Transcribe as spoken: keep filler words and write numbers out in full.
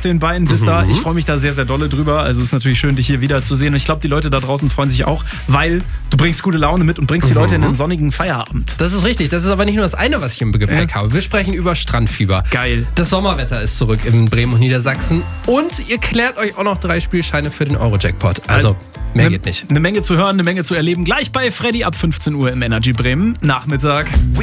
den Beinen. Bis mhm. da. Ich freue mich da sehr, sehr dolle drüber. Also es ist natürlich schön, dich hier wieder zu sehen. Und ich glaube, die Leute da draußen freuen sich auch, weil du bringst gute Laune mit und bringst die Leute in einen sonnigen Feierabend. Das ist richtig. Das ist aber nicht nur das eine, was ich im Gepäck ja. habe. Wir sprechen über Strandfieber. Geil. Das Sommerwetter ist zurück in Bremen und Niedersachsen. Und ihr klärt euch auch noch drei Spielscheine für den Euro-Jackpot. Also, also mehr ne, geht nicht. Eine Menge zu hören, eine Menge zu erleben. Gleich bei Freddy ab fünfzehn Uhr im Energy Bremen. Nachmittag.